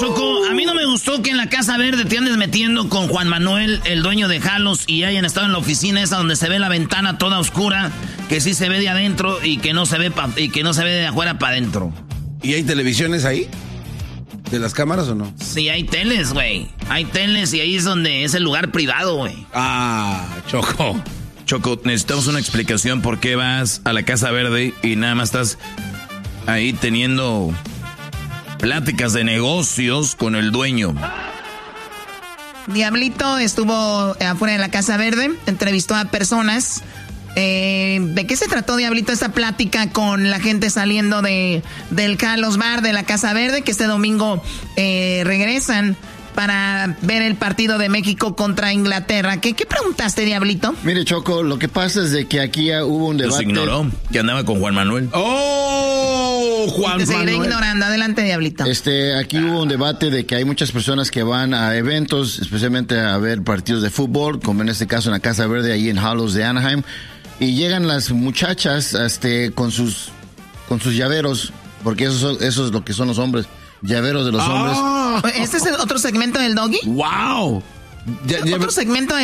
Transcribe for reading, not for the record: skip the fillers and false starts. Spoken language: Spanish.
Choco, a mí no me gustó que en la Casa Verde te andes metiendo con Juan Manuel, el dueño de Jalos, y hayan estado en la oficina esa donde se ve la ventana toda oscura, que sí se ve de adentro y que no se ve de afuera para adentro. ¿Y hay televisiones ahí? ¿De las cámaras o no? Sí, hay teles, güey. Hay teles y ahí es donde es el lugar privado, güey. Ah, Choco. Choco, necesitamos una explicación por qué vas a la Casa Verde y nada más estás ahí teniendo pláticas de negocios con el dueño. Diablito estuvo afuera de la Casa Verde, entrevistó a personas. ¿De qué se trató, Diablito, esta plática con la gente saliendo del Carlos Bar de la Casa Verde, que este domingo regresan para ver el partido de México contra Inglaterra? ¿Qué preguntaste, Diablito? Mire, Choco, lo que pasa es de que aquí hubo un debate. Los ignoró, que andaba con Juan Manuel. ¡Oh! Juan Te seguiré Manuel. ignorando. Adelante, Diablito. Aquí hubo un debate de que hay muchas personas que van a eventos, especialmente a ver partidos de fútbol, como en este caso en la Casa Verde, ahí en Hollows de Anaheim, y llegan las muchachas con sus llaveros, porque eso es lo que son los hombres, llaveros de los hombres. ¿Este es el otro segmento del Doggy? ¡Wow! ¿Otro segmento